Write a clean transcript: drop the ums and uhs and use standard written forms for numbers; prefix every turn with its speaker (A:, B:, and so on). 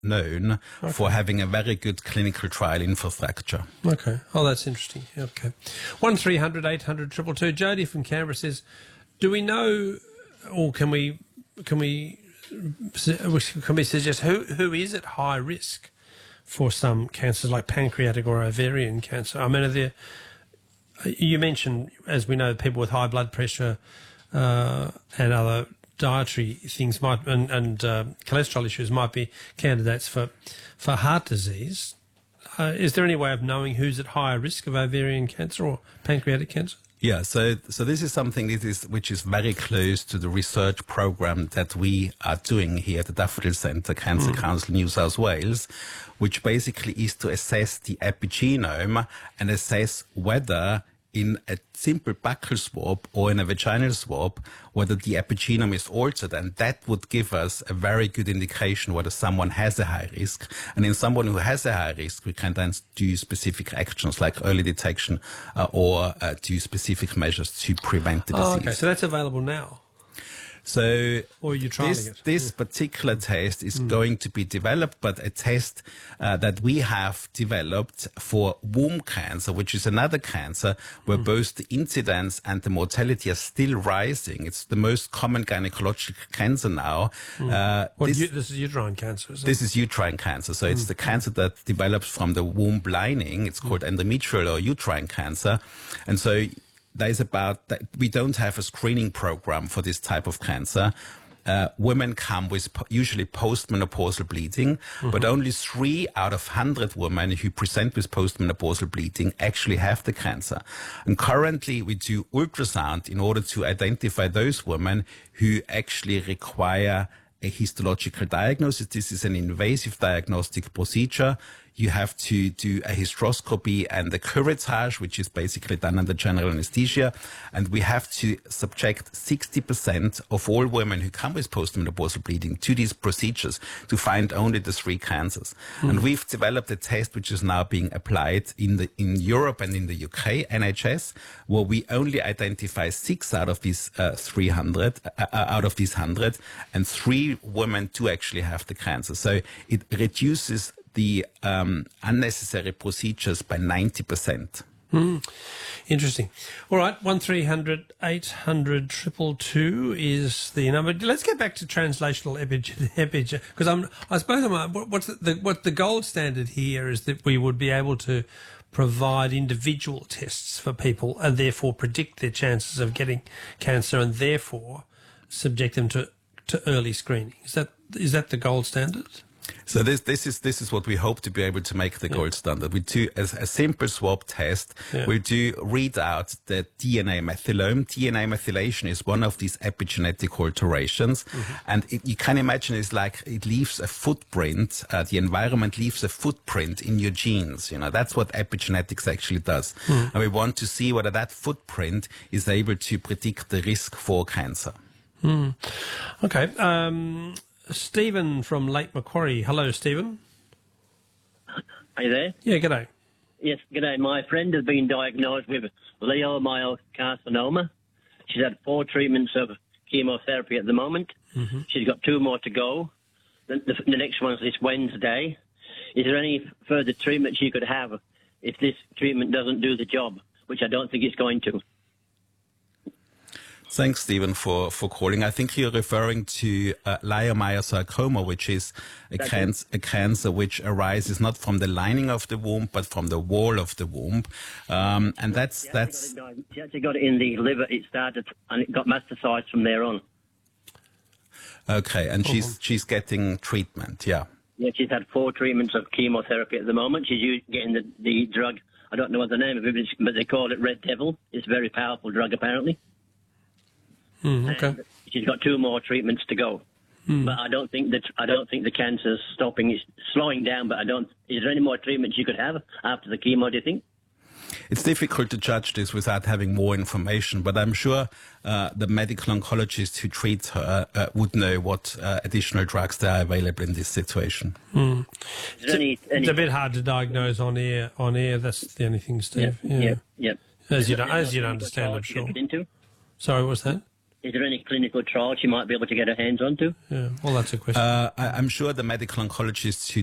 A: known for having a very good clinical trial infrastructure.
B: Okay. Oh, that's interesting. Okay. 1300 800 222. Jody from Canberra says, do we know, or can we suggest who is at high risk for some cancers like pancreatic or ovarian cancer? I mean, you mentioned, as we know, people with high blood pressure and other dietary things and cholesterol issues might be candidates for heart disease. Is there any way of knowing who's at higher risk of ovarian cancer or pancreatic cancer?
A: Yeah, so this is something which is very close to the research program that we are doing here at the Daffodil Centre Cancer Council New South Wales, which basically is to assess the epigenome and assess whether in a simple buccal swab or in a vaginal swab, whether the epigenome is altered, and that would give us a very good indication whether someone has a high risk. And in someone who has a high risk, we can then do specific actions like early detection or do specific measures to prevent the disease.
B: Oh, okay, so that's available now.
A: So
B: or you're trialing it.
A: This particular test is going to be developed, but a test that we have developed for womb cancer, which is another cancer where both the incidence and the mortality are still rising. It's the most common gynecological cancer now.
B: This is uterine cancer, is it?
A: This is uterine cancer. So it's the cancer that develops from the womb lining. It's called endometrial or uterine cancer. And so we don't have a screening program for this type of cancer. Women come with usually postmenopausal bleeding, but only 3 out of 100 women who present with postmenopausal bleeding actually have the cancer. And currently we do ultrasound in order to identify those women who actually require a histological diagnosis. This is an invasive diagnostic procedure. You have to do a hysteroscopy and a curettage, which is basically done under general anesthesia. And we have to subject 60% of all women who come with postmenopausal bleeding to these procedures to find only the 3 cancers. And we've developed a test which is now being applied in Europe and in the UK, NHS, where we only identify 6 out of these 100, and 3 women do actually have the cancer. So it reduces the unnecessary procedures by 90%.
B: Interesting. All right, 1300 800 222 is the number. Let's get back to translational epigenetic, because I suppose what the gold standard here is that we would be able to provide individual tests for people and therefore predict their chances of getting cancer and therefore subject them to early screening. Is that the gold standard?
A: So this is what we hope to be able to make the gold standard. We do a simple swab test. We do read out the DNA methylome. DNA methylation is one of these epigenetic alterations, and you can imagine it's like it leaves a footprint. The environment leaves a footprint in your genes. You know, that's what epigenetics actually does, and we want to see whether that footprint is able to predict the risk for cancer.
B: Okay. Stephen from Lake Macquarie. Hello, Stephen.
C: Are you there?
B: Yeah, g'day.
C: Yes, g'day. My friend has been diagnosed with leiomyosarcoma. She's had 4 treatments of chemotherapy at the moment. She's got 2 more to go. The next one's this Wednesday. Is there any further treatment she could have if this treatment doesn't do the job, which I don't think it's going to?
A: Thanks, Stephen, for calling. I think you're referring to leiomyosarcoma, which is a cancer which arises not from the lining of the womb, but from the wall of the womb. And that's...
C: She actually got it in the liver. It started, and it got metastasized from there on.
A: Okay, and she's getting treatment, yeah.
C: Yeah, she's had 4 treatments of chemotherapy at the moment. She's getting the drug. I don't know what the name of it is, but they call it Red Devil. It's a very powerful drug, apparently.
B: Okay.
C: And she's got 2 more treatments to go, but I don't think the cancer's stopping. It's slowing down, but is there any more treatments you could have after the chemo, do you think?
A: It's difficult to judge this without having more information, but I'm sure the medical oncologist who treats her would know what additional drugs there are available in this situation.
B: It's a bit hard to diagnose on air. That's the only thing, Steve.
C: Yeah.
B: As you'd understand, I'm sure. Sorry, what's that?
C: Is there any clinical trial she might be able to get her hands onto?
B: Yeah. Well, that's a question.
A: I'm sure the medical oncologists who